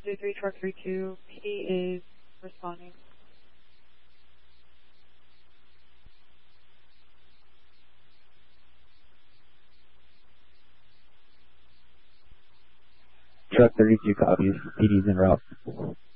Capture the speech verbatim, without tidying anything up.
two three, truck three two, P D is responding. Truck thirty-two copies. P D's en route.